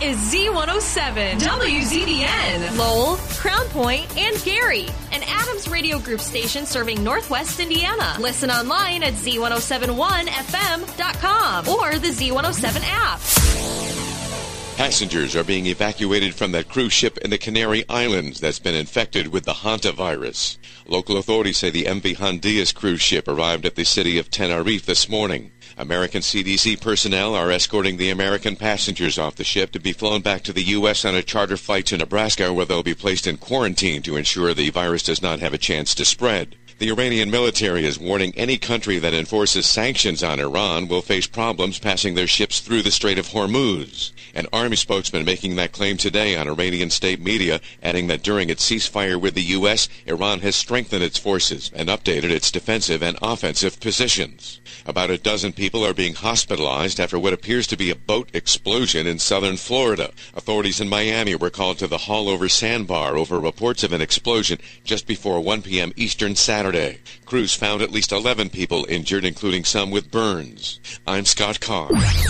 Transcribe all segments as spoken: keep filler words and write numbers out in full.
is Z one oh seven, W Z D N, Lowell, Crown Point, and Gary, an Adams Radio Group station serving Northwest Indiana. Listen online at Z one oh seven one F M dot com or the Z one oh seven app. Passengers are being evacuated from that cruise ship in the Canary Islands that's been infected with the hantavirus. Local authorities say the M V Hondias cruise ship arrived at the city of Tenerife this morning. American C D C personnel are escorting the American passengers off the ship to be flown back to the U S on a charter flight to Nebraska, where they'll be placed in quarantine to ensure the virus does not have a chance to spread. The Iranian military is warning any country that enforces sanctions on Iran will face problems passing their ships through the Strait of Hormuz. An army spokesman making that claim today on Iranian state media, adding that during its ceasefire with the U S, Iran has strengthened its forces and updated its defensive and offensive positions. About a dozen people are being hospitalized after what appears to be a boat explosion in southern Florida. Authorities in Miami were called to the Haulover Sandbar over reports of an explosion just before one p.m. Eastern Saturday. Crews found at least eleven people injured, including some with burns. I'm Scott Carr.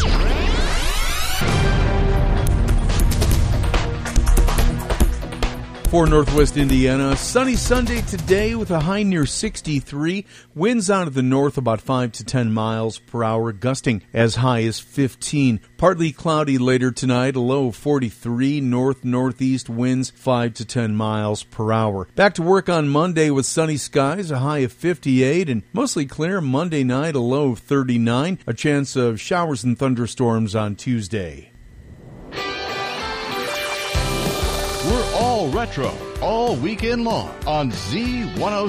For Northwest Indiana, sunny Sunday today with a high near sixty-three. Winds out of the north about five to ten miles per hour, gusting as high as fifteen. Partly cloudy later tonight, a low of forty-three. North-northeast winds five to ten miles per hour. Back to work on Monday with sunny skies, a high of fifty-eight, and mostly clear Monday night, a low of thirty-nine. A chance of showers and thunderstorms on Tuesday. We're all retro, all weekend long on Z one oh